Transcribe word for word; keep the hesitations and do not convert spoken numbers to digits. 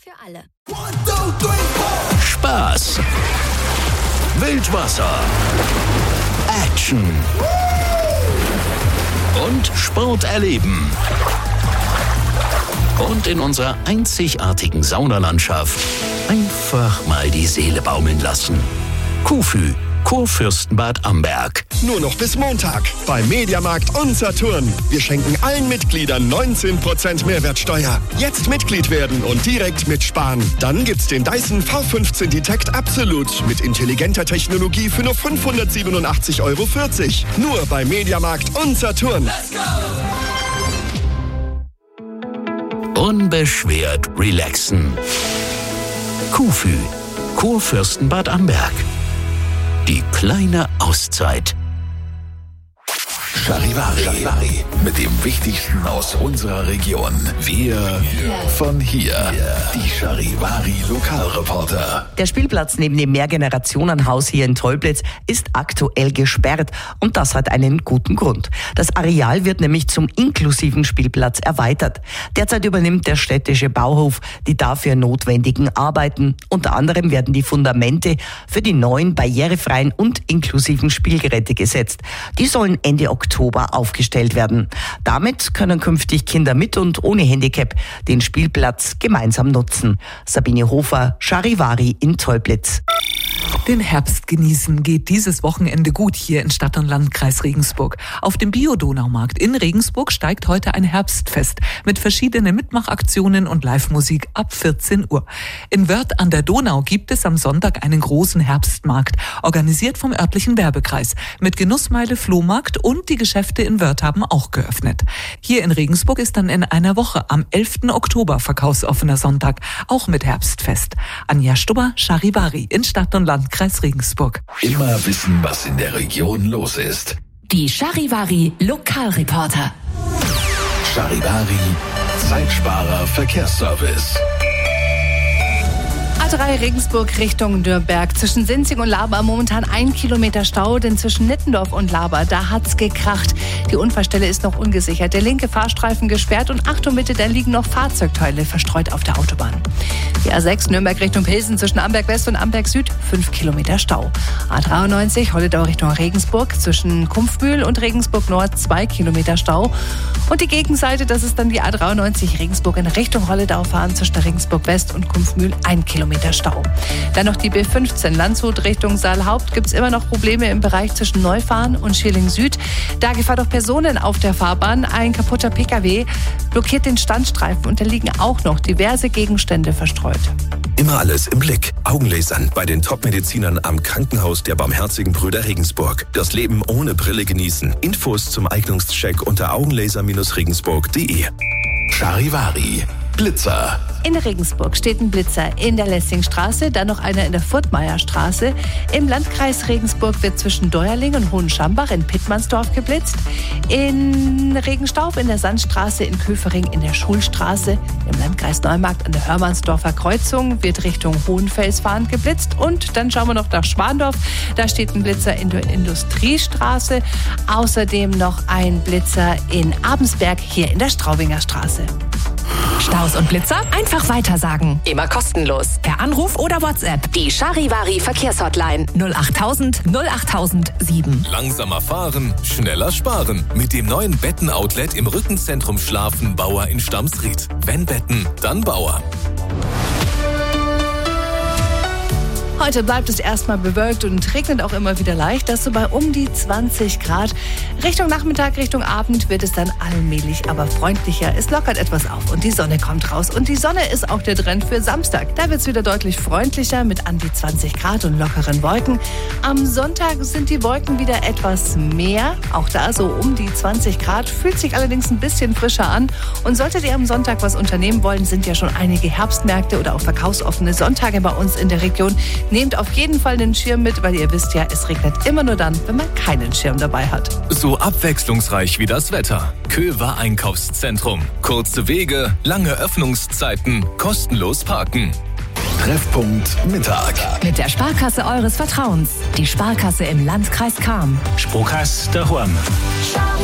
für alle. Spaß, Wildwasser, Action und Sport erleben. Und in unserer einzigartigen Saunalandschaft einfach mal die Seele baumeln lassen. Kufü, Kurfürstenbad Amberg. Nur noch bis Montag bei Mediamarkt und Saturn. Wir schenken allen Mitgliedern neunzehn Prozent Mehrwertsteuer. Jetzt Mitglied werden und direkt mitsparen. Dann gibt's den Dyson V fünfzehn Detect Absolute mit intelligenter Technologie für nur fünfhundertsiebenundachtzig Euro vierzig. Nur bei Mediamarkt und Saturn. Let's go! Unbeschwert relaxen. Kufü, Kurfürstenbad Amberg. Die kleine Auszeit. Charivari, Charivari, mit dem Wichtigsten aus unserer Region. Wir von hier. Die Charivari Lokalreporter. Der Spielplatz neben dem Mehrgenerationenhaus hier in Tolblitz ist aktuell gesperrt. Und das hat einen guten Grund. Das Areal wird nämlich zum inklusiven Spielplatz erweitert. Derzeit übernimmt der städtische Bauhof die dafür notwendigen Arbeiten. Unter anderem werden die Fundamente für die neuen barrierefreien und inklusiven Spielgeräte gesetzt. Die sollen Ende Oktober aufgestellt werden. Damit können künftig Kinder mit und ohne Handicap den Spielplatz gemeinsam nutzen. Sabine Hofer, Charivari in Tolblitz. Den Herbst genießen geht dieses Wochenende gut hier in Stadt- und Landkreis Regensburg. Auf dem Bio-Donaumarkt in Regensburg steigt heute ein Herbstfest mit verschiedenen Mitmachaktionen und Live-Musik ab vierzehn Uhr. In Wörth an der Donau gibt es am Sonntag einen großen Herbstmarkt, organisiert vom örtlichen Werbekreis. Mit Genussmeile, Flohmarkt und die Geschäfte in Wörth haben auch geöffnet. Hier in Regensburg ist dann in einer Woche am elften Oktober verkaufsoffener Sonntag, auch mit Herbstfest. Anja Stubber, Charivari in Stadt- und Landkreis Regensburg. Immer wissen, was in der Region los ist. Die Charivari Lokalreporter. Charivari Zeitsparer Verkehrsservice. A drei Regensburg Richtung Nürnberg. Zwischen Sinzig und Laber momentan ein Kilometer Stau, denn zwischen Nittendorf und Laber, da hat's gekracht. Die Unfallstelle ist noch ungesichert. Der linke Fahrstreifen gesperrt und Achtung bitte, da liegen noch Fahrzeugteile verstreut auf der Autobahn. Die A sechs Nürnberg Richtung Pilsen zwischen Amberg West und Amberg Süd, fünf Kilometer Stau. A dreiundneunzig Holledau Richtung Regensburg zwischen Kumpfbühl und Regensburg Nord, zwei Kilometer Stau. Und die Gegenseite, das ist dann die A dreiundneunzig Regensburg in Richtung Holledau fahren zwischen Regensburg West und Kumpfbühl, ein Kilometer Stau. Dann noch die B fünfzehn Landshut Richtung Saalhaupt. Gibt es immer noch Probleme im Bereich zwischen Neufahren und Schilling Süd. Da Gefahr auf Personen auf der Fahrbahn. Ein kaputter P K W blockiert den Standstreifen und da liegen auch noch diverse Gegenstände verstreut. Immer alles im Blick. Augenlasern bei den Top-Medizinern am Krankenhaus der Barmherzigen Brüder Regensburg. Das Leben ohne Brille genießen. Infos zum Eignungscheck unter augenlaser regensburg punkt de. Charivari Blitzer. In Regensburg steht ein Blitzer in der Lessingstraße, dann noch einer in der Furtmeierstraße. Im Landkreis Regensburg wird zwischen Deuerling und Hohenschambach in Pittmannsdorf geblitzt. In Regenstauf in der Sandstraße, in Köfering in der Schulstraße. Im Landkreis Neumarkt an der Hörmannsdorfer Kreuzung wird Richtung Hohenfels fahrend geblitzt. Und dann schauen wir noch nach Schwandorf. Da steht ein Blitzer in der Industriestraße. Außerdem noch ein Blitzer in Abensberg hier in der Straubinger Straße. Staus und Blitzer einfach weitersagen. Immer kostenlos. Per Anruf oder WhatsApp. Die Charivari Verkehrshotline null achttausend null achttausend sieben. Langsamer fahren, schneller sparen. Mit dem neuen Betten-Outlet im Rückenzentrum Schlafen Bauer in Stamsried. Wenn Betten, dann Bauer. Heute bleibt es erstmal bewölkt und regnet auch immer wieder leicht. Das so bei um die zwanzig Grad. Richtung Nachmittag, Richtung Abend wird es dann allmählich aber freundlicher. Es lockert etwas auf und die Sonne kommt raus. Und die Sonne ist auch der Trend für Samstag. Da wird es wieder deutlich freundlicher mit an die zwanzig Grad und lockeren Wolken. Am Sonntag sind die Wolken wieder etwas mehr. Auch da so um die zwanzig Grad. Fühlt sich allerdings ein bisschen frischer an. Und solltet ihr am Sonntag was unternehmen wollen, sind ja schon einige Herbstmärkte oder auch verkaufsoffene Sonntage bei uns in der Region. Nehmt auf jeden Fall einen Schirm mit, weil ihr wisst ja, es regnet immer nur dann, wenn man keinen Schirm dabei hat. So abwechslungsreich wie das Wetter. Köver Einkaufszentrum. Kurze Wege, lange Öffnungszeiten, kostenlos parken. Treffpunkt Mittag. Mit der Sparkasse eures Vertrauens. Die Sparkasse im Landkreis Cham. Sparkasse daheim.